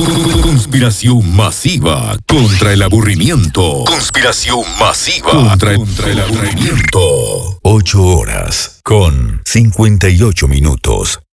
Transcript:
Conspiración masiva contra el aburrimiento. Conspiración masiva contra el aburrimiento. 8 horas con 58 minutos.